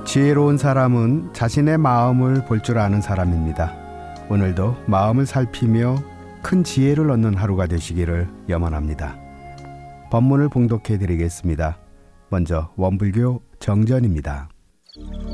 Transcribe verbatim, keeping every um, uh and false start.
지혜로운 사람은 자신의 마음을 볼 줄 아는 사람입니다. 오늘도 마음을 살피며 큰 지혜를 얻는 하루가 되시기를 염원합니다. 법문을 봉독해 드리겠습니다. 먼저 원불교 정전입니다.